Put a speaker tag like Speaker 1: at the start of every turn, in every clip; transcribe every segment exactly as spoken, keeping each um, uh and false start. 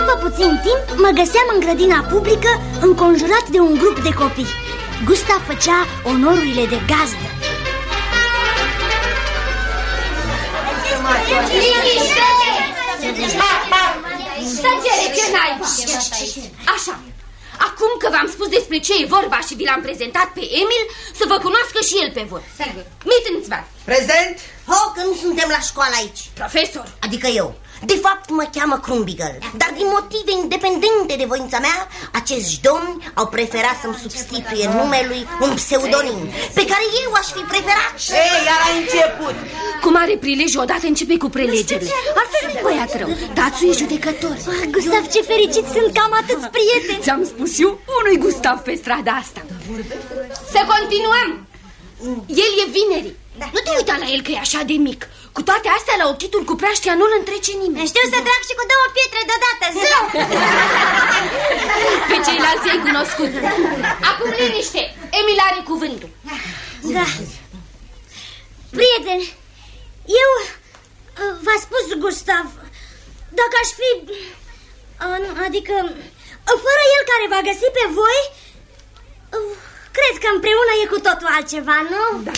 Speaker 1: După puțin timp mă găseam în grădina publică, înconjurat de un grup de copii. Gustav făcea onorurile de gazdă.
Speaker 2: Tăcere, ce naiba! Așa, acum că v-am spus despre ce e vorba și vi l-am prezentat pe Emil, să vă cunoască și el pe voi. Mittensvart.
Speaker 3: Prezent?
Speaker 4: Oh, că nu suntem la școală aici.
Speaker 2: Profesor.
Speaker 4: Adică eu. De fapt mă cheamă Krumbiegel, dar din motive independente de voința mea, acești domni au preferat să-mi substituie numelui un pseudonim pe care eu aș fi preferat.
Speaker 3: Ei, iar a început.
Speaker 2: Cu mare prilej odată începe cu prelegerile. Altfel nu-i băiat rău. Tațu e judecător.
Speaker 1: Oh, Gustav, ce fericit sunt că am atâți prieteni.
Speaker 2: Ți-am spus eu, unui Gustav pe strada asta. Să continuăm. El e Vineri. Da. Nu te uita la el că e așa de mic. Cu toate astea, la ochitul cu praștia nu-l întrece nimeni.
Speaker 1: Știu să trag și cu două pietre deodată. Zău!
Speaker 2: Pe ceilalți ai cunoscut. Acum liniște. Emil are cuvântul.
Speaker 1: Da. Prieteni, eu v-a spus Gustav, dacă aș fi, adică fără el care va găsi pe voi, cred că împreună e cu totul altceva, nu?
Speaker 2: Da.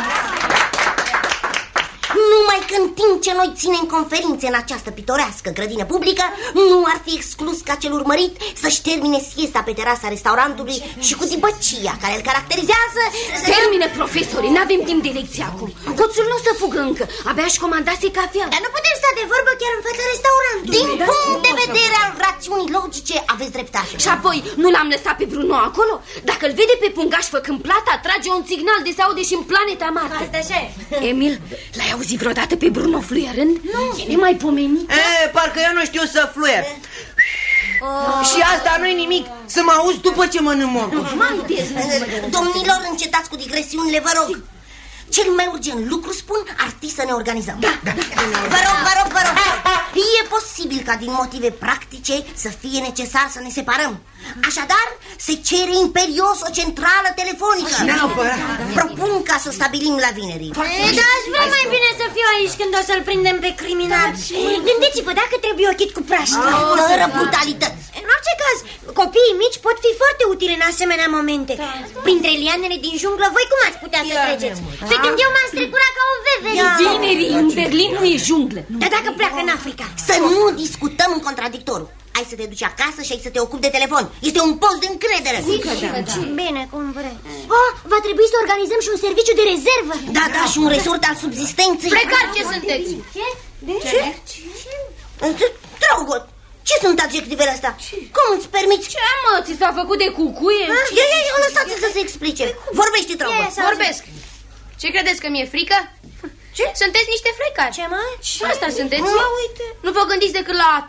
Speaker 4: Numai că în timp ce noi ținem conferințe în această pitorească grădină publică, nu ar fi exclus ca cel urmărit să-și termine siesta pe terasa restaurantului și cu dibăcia care îl caracterizează să...
Speaker 2: Termine, profesori, n-avem timp de lecție acum. Hoțul nu o să fugă încă, abia își comandase cafea.
Speaker 4: Dar nu putem sta de vorbă chiar în fața restaurantului. Din
Speaker 2: da,
Speaker 4: punct de
Speaker 2: da,
Speaker 4: vedere al rațiunii logice, aveți dreptate.
Speaker 2: Și apoi, nu l-am lăsat pe Bruno acolo? Dacă îl vede pe pungaș făcând plata, trage un signal de se aude și în planeta Marte.
Speaker 1: Asta așa e.
Speaker 2: Emil, l-ai auzit vreodată pe Bruno fluierând? Nu. E nemaipomenit.
Speaker 3: E, parcă eu nu știu să fluier. Oh. Și asta nu-i nimic, să mă auzi după ce mănânc morcov.
Speaker 4: Domnilor, încetați cu digresiunile, vă rog. Cel mai urgent lucru, spun, ar fi să ne organizăm.
Speaker 2: Da, da.
Speaker 4: Vă rog, vă rog, vă rog. E posibil ca din motive practice să fie necesar să ne separăm. Așadar, se cere imperios o centrală telefonică. Propun ca să stabilim la Vineri.
Speaker 1: Dar aș vrea mai bine să fiu aici când o să-l prindem pe criminal. Gândiți-vă, dacă trebuie ochit cu praștia.
Speaker 4: Fără brutalități.
Speaker 1: În orice caz, copiii mici pot fi foarte utili în asemenea momente. Printre lianele din junglă, voi cum ați putea să treceți? Pe când eu m-am strecurat ca o vevere.
Speaker 2: Vinerii, în Berlin nu e junglă.
Speaker 1: Dar dacă pleacă în Africa?
Speaker 4: Să nu discutăm în contradictoriu. Ai să te duci acasă și ai să te ocupi de telefon. Este un post de încredere.
Speaker 1: Bine, cum vrei. Oh, va trebui să organizăm și un serviciu de rezervă.
Speaker 4: Da, da, și un resort al subzistenței.
Speaker 2: Plecați, ce sunteți?
Speaker 1: Ce? De
Speaker 4: ce? Drogot, ce sunt adjectivele astea? Cum îți permiți?
Speaker 2: Ce, mă, ți s-a făcut de cucuie?
Speaker 4: Ia, ia, ia, lăsați-l să se explice. Vorbește, Drogot.
Speaker 2: Vorbesc. Ce credeți, că mi-e frică?
Speaker 1: Ce?
Speaker 2: Sunteți niște frecari.
Speaker 1: Ce, mă?
Speaker 2: Asta sunteți.
Speaker 1: Mă, uite.
Speaker 2: Nu vă gândiți decât la